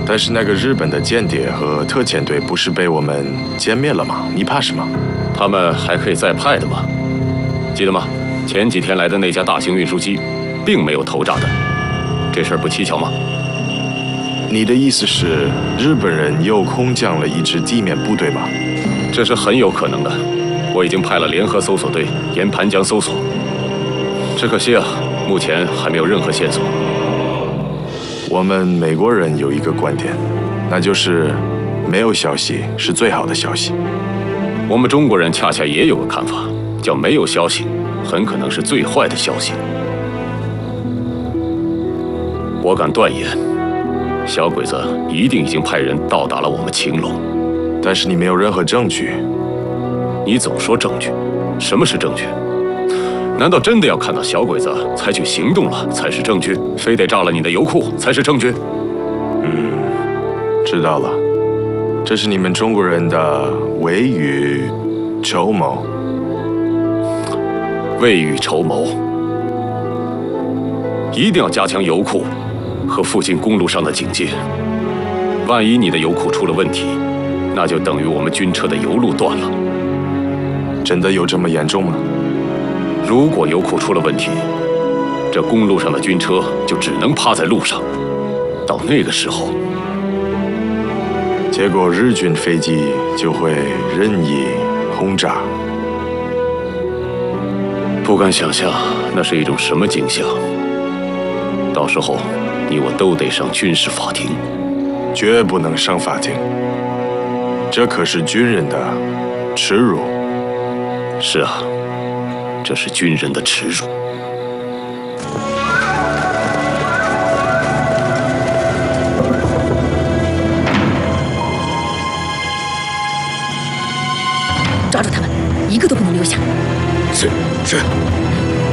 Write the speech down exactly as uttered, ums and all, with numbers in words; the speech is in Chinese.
但是那个日本的间谍和特遣队不是被我们歼灭了吗？你怕什么？ 他们还可以再派的嘛？记得吗？前几天来的那架大型运输机，并没有投炸弹，这事儿不蹊跷吗？ 你的意思是日本人又空降了一支地面部队吗？ 这是很有可能的。我已经派了联合搜索队沿盘江搜索，只可惜啊，目前还没有任何线索。 我们美国人有一个观点，那就是没有消息是最好的消息。 我们中国人恰恰也有个看法，叫没有消息很可能是最坏的消息。我敢断言，小鬼子一定已经派人到达了我们秦陇， 但是你没有任何证据。 你总说证据，什么是证据？难道真的要看到小鬼子采取行动了才是证据？非得炸了你的油库才是证据？ 嗯，知道了，这是你们中国人的未雨绸缪。 未雨绸缪，一定要加强油库和附近公路上的警戒。万一你的油库出了问题，那就等于我们军车的油路断了。 真的有这么严重吗？ 如果油库出了问题，这公路上的军车就只能趴在路上。到那个时候， 结果日军飞机就会任意轰炸。 不敢想象那是一种什么景象。到时候，你我都得上军事法庭。 绝不能上法庭，这可是军人的耻辱。 是啊，这是军人的耻辱。 抓住他们，一个都不能留下。 是是。